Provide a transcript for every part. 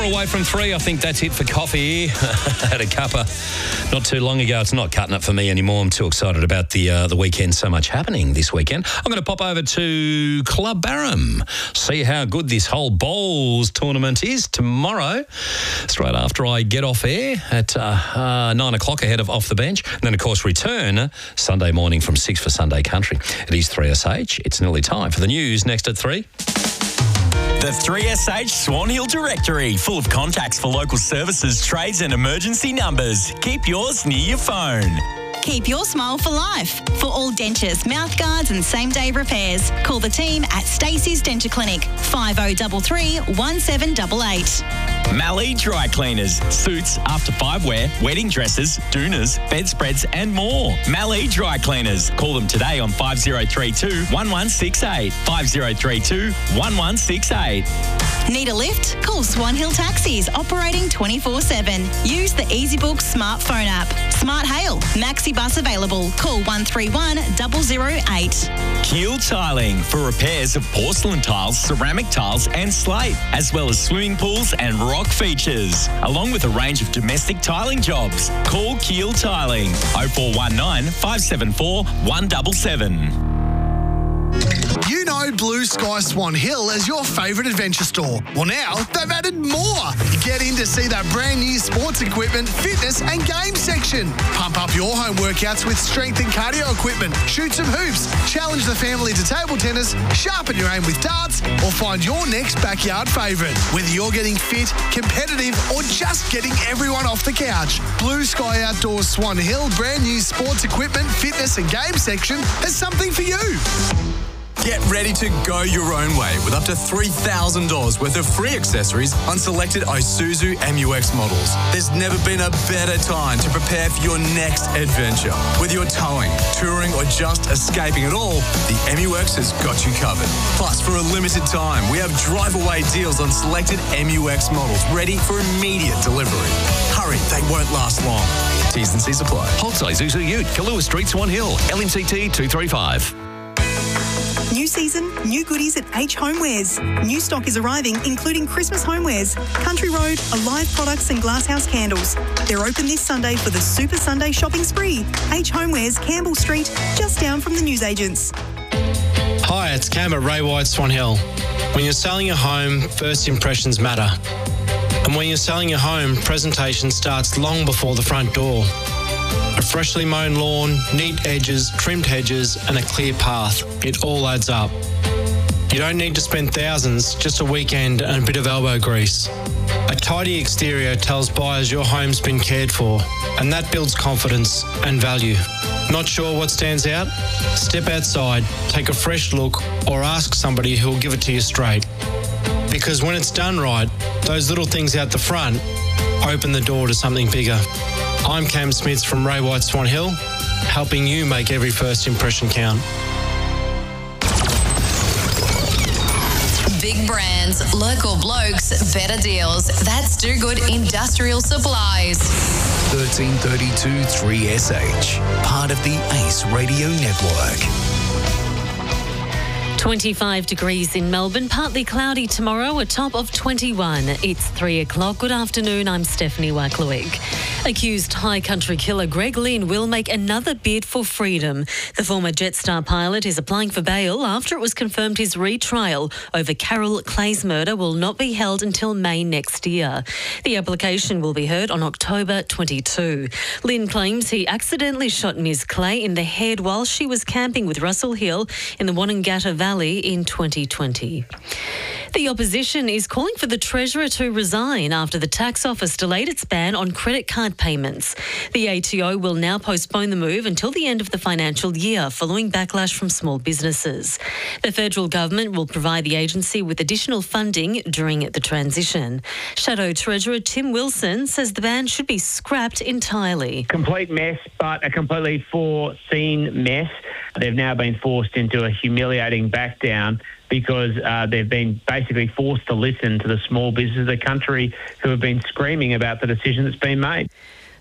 Away from 3, I think that's it for coffee. Had a cuppa not too long ago. It's not cutting it for me anymore. I'm too excited about the weekend. So much happening this weekend. I'm going to pop over to Club Barham, see how good this whole bowls tournament is tomorrow, straight after I get off air at 9 o'clock ahead of Off the Bench. And then, of course, return Sunday morning from 6 for Sunday Country. It is 3SH. It's nearly time for the news next at 3. The 3SH Swan Hill Directory, full of contacts for local services, trades and emergency numbers. Keep yours near your phone. Keep your smile for life. For all dentures, mouth guards and same-day repairs, call the team at Stacey's Denture Clinic, 5033 1788. Mallee Dry Cleaners, suits, after 5 wear, wedding dresses, doonas, bedspreads and more. Mallee Dry Cleaners. Call them today on 5032 1168. 5032 1168. Need a lift? Call Swan Hill Taxis, operating 24/7. Use the EasyBook smartphone app. Smart Hail, Maxi Bus available. Call 131 008. Keel Tiling, for repairs of porcelain tiles, ceramic tiles and slate, as well as swimming pools and rock features, along with a range of domestic tiling jobs. Call Keel Tiling, 0419 574 177. You know Blue Sky Swan Hill as your favourite adventure store. Well, now they've added more. Get in to see that brand new sports equipment, fitness and game section. Pump up your home workouts with strength and cardio equipment. Shoot some hoops. Challenge the family to table tennis. Sharpen your aim with darts or find your next backyard favourite. Whether you're getting fit, competitive or just getting everyone off the couch, Blue Sky Outdoors Swan Hill brand new sports equipment, fitness and game section has something for you. Get ready to go your own way with up to $3,000 worth of free accessories on selected Isuzu MU-X models. There's never been a better time to prepare for your next adventure. Whether you're towing, touring or just escaping it all, the MU-X has got you covered. Plus, for a limited time, we have drive-away deals on selected MU-X models ready for immediate delivery. Hurry, they won't last long. T's and C's apply. Holt's Isuzu Ute, Kahlua Street, Swan Hill, LMCT 235. New season, new goodies at H Homewares. New stock is arriving, including Christmas homewares, Country Road, Alive products and Glasshouse candles. They're open this Sunday for the Super Sunday shopping spree. H Homewares, Campbell Street, just down from the newsagents. Hi, it's Cam at Ray White Swan Hill. When you're selling a home, first impressions matter. And when you're selling your home, presentation starts long before the front door. A freshly mown lawn, neat edges, trimmed hedges and a clear path. It all adds up. You don't need to spend thousands, just a weekend and a bit of elbow grease. A tidy exterior tells buyers your home's been cared for, and that builds confidence and value. Not sure what stands out? Step outside, take a fresh look or ask somebody who'll give it to you straight. Because when it's done right, those little things out the front open the door to something bigger. I'm Cam Smith from Ray White Swan Hill, helping you make every first impression count. Big brands, local blokes, better deals. That's Do Good Industrial Supplies. 1332 3SH, part of the Ace Radio Network. 25 degrees in Melbourne, partly cloudy tomorrow, a top of 21. It's 3 o'clock. Good afternoon, I'm Stephanie Waklewig. Accused high country killer Greg Lynn will make another bid for freedom. The former Jetstar pilot is applying for bail after it was confirmed his retrial over Carol Clay's murder will not be held until May next year. The application will be heard on October 22. Lynn claims he accidentally shot Ms. Clay in the head while she was camping with Russell Hill in the Wonnangatta Valley in 2020. The opposition is calling for the Treasurer to resign after the tax office delayed its ban on credit card payments. The ATO will now postpone the move until the end of the financial year following backlash from small businesses. The federal government will provide the agency with additional funding during the transition. Shadow Treasurer Tim Wilson says the ban should be scrapped entirely. Complete mess, but a completely foreseen mess. They've now been forced into a humiliating back down because they've been basically forced to listen to the small businesses of the country who have been screaming about the decision that's been made.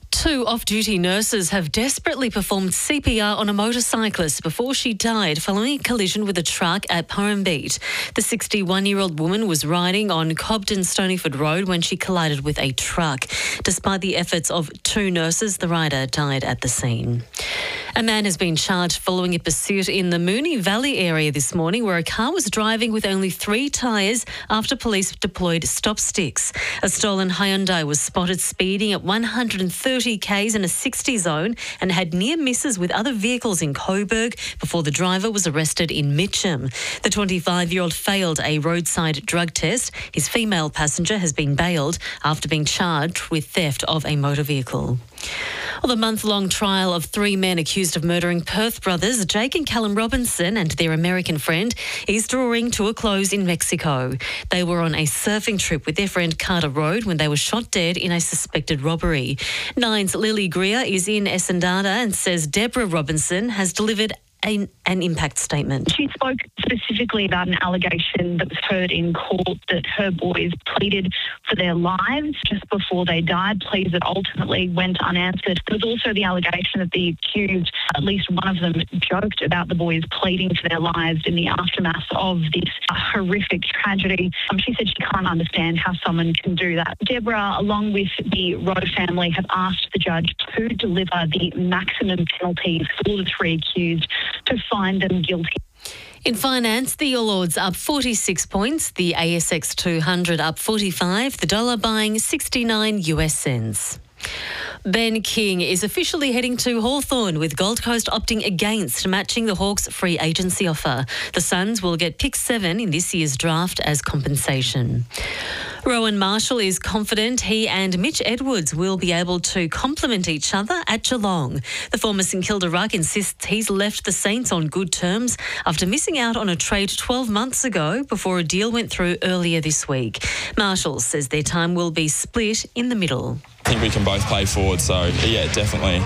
Two off-duty nurses have desperately performed CPR on a motorcyclist before she died following a collision with a truck at Purrumbete. The 61-year-old woman was riding on Cobden-Stonyford Road when she collided with a truck. Despite the efforts of two nurses, the rider died at the scene. A man has been charged following a pursuit in the Moonee Valley area this morning where a car was driving with only 3 tyres after police deployed stop sticks. A stolen Hyundai was spotted speeding at 130 k's in a 60 zone and had near misses with other vehicles in Coburg before the driver was arrested in Mitcham. The 25-year-old failed a roadside drug test. His female passenger has been bailed after being charged with theft of a motor vehicle. Well, the month-long trial of 3 men accused of murdering Perth brothers Jake and Callum Robinson and their American friend is drawing to a close in Mexico. They were on a surfing trip with their friend Carter Road when they were shot dead in a suspected robbery. Nine's Lily Greer is in Essendada and says Deborah Robinson has delivered an impact statement. She spoke specifically about an allegation that was heard in court that her boys pleaded for their lives just before they died, pleas that ultimately went unanswered. There was also the allegation that the accused, at least one of them, joked about the boys pleading for their lives in the aftermath of this horrific tragedy. She said she can't understand how someone can do that. Deborah, along with the Rowe family, have asked the judge to deliver the maximum penalties for the 3 accused to find them guilty. In finance, the All Ords up 46 points, the ASX 200 up 45, the dollar buying 69 US cents. Ben King is officially heading to Hawthorn, with Gold Coast opting against matching the Hawks' free agency offer. The Suns will get pick 7 in this year's draft as compensation. Rowan Marshall is confident he and Mitch Edwards will be able to complement each other at Geelong. The former St Kilda ruck insists he's left the Saints on good terms after missing out on a trade 12 months ago before a deal went through earlier this week. Marshall says their time will be split in the middle. I think we can both play forward, so yeah, definitely.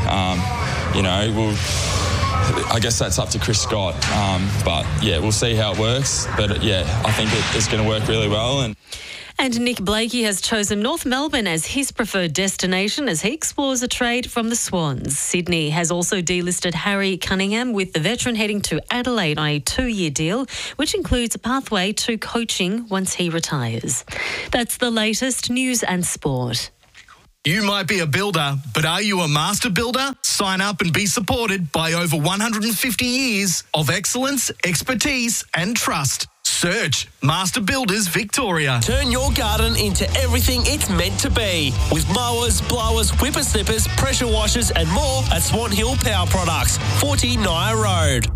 I guess that's up to Chris Scott, but yeah, we'll see how it works. But yeah, I think it's going to work really well. And Nick Blakey has chosen North Melbourne as his preferred destination as he explores a trade from the Swans. Sydney has also delisted Harry Cunningham, with the veteran heading to Adelaide on a 2-year deal, which includes a pathway to coaching once he retires. That's the latest news and sport. You might be a builder, but are you a master builder? Sign up and be supported by over 150 years of excellence, expertise and trust. Search Master Builders Victoria. Turn your garden into everything it's meant to be with mowers, blowers, whippersnippers, pressure washers and more at Swan Hill Power Products, 40 Naya Road.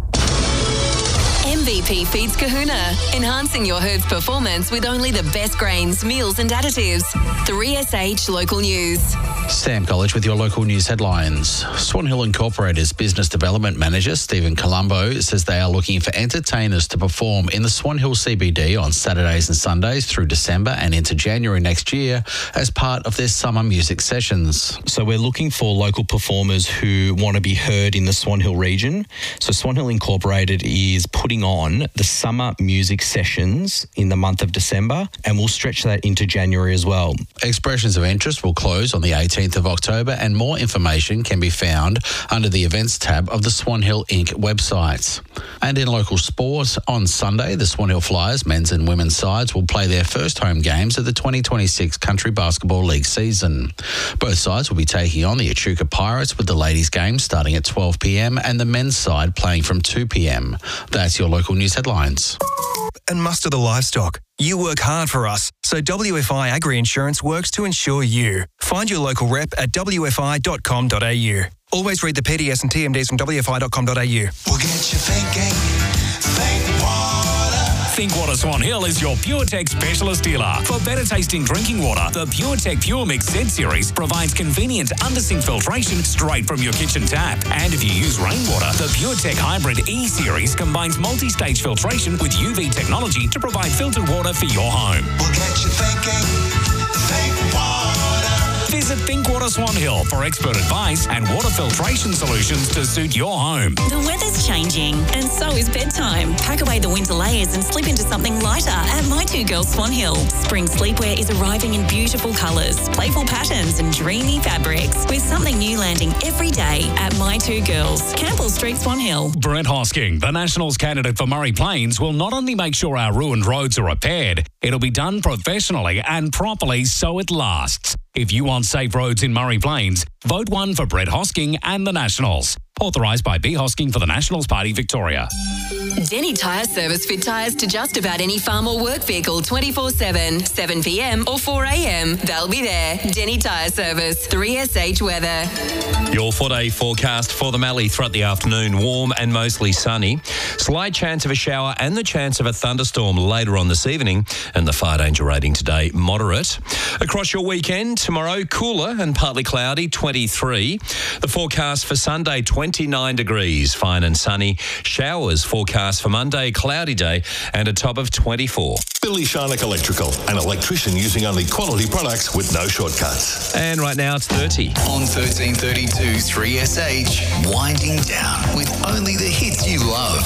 MVP feeds Kahuna, enhancing your herd's performance with only the best grains, meals and additives. 3SH Local News. Sam College with your local news headlines. Swan Hill Incorporated's Business Development Manager, Stephen Colombo, says they are looking for entertainers to perform in the Swan Hill CBD on Saturdays and Sundays through December and into January next year as part of their summer music sessions. So we're looking for local performers who want to be heard in the Swan Hill region. So Swan Hill Incorporated is putting on the summer music sessions in the month of December, and we'll stretch that into January as well. Expressions of interest will close on the 18th of October, and more information can be found under the events tab of the Swan Hill Inc. website. And in local sport, on Sunday, the Swan Hill Flyers men's and women's sides will play their first home games of the 2026 Country Basketball League season. Both sides will be taking on the Echuca Pirates, with the ladies' game starting at 12 p.m. and the men's side playing from 2 p.m. That's your local news headlines. And muster the livestock. You work hard for us, so WFI Agri Insurance works to insure you. Find your local rep at wfi.com.au. Always read the PDS and TMDs from wfi.com.au. We'll get you thinking. Think water. Think Water Swan Hill is your PureTech specialist dealer. For better tasting drinking water, the PureTech Pure Mix Z Series provides convenient under-sink filtration straight from your kitchen tap. And if you use rainwater, the PureTech Hybrid E Series combines multi-stage filtration with UV technology to provide filtered water for your home. We'll get you thinking. Think water. Visit to Swan Hill for expert advice and water filtration solutions to suit your home. The weather's changing, and so is bedtime. Pack away the winter layers and slip into something lighter at My Two Girls Swan Hill. Spring sleepwear is arriving in beautiful colours, playful patterns and dreamy fabrics, with something new landing every day at My Two Girls, Campbell Street, Swan Hill. Brett Hosking, the Nationals candidate for Murray Plains, will not only make sure our ruined roads are repaired, it'll be done professionally and properly so it lasts. If you want safe roads in Murray Plains, vote 1 for Brett Hosking and the Nationals. Authorised by B. Hosking for the Nationals Party, Victoria. Denny Tyre Service fit tyres to just about any farm or work vehicle 24/7, 7 p.m. or 4 a.m. They'll be there. Denny Tyre Service, 3SH Weather. Your 4-day forecast for the Mallee throughout the afternoon, warm and mostly sunny. Slight chance of a shower and the chance of a thunderstorm later on this evening, and the fire danger rating today, moderate. Across your weekend, tomorrow, cooler and partly cloudy, 23. The forecast for Sunday, 29 degrees, fine and sunny. Showers forecast for Monday, cloudy day, and a top of 24. Billy Sharnock Electrical, an electrician using only quality products with no shortcuts. And right now it's 30. On 1332 3SH, winding down with only the hits you love.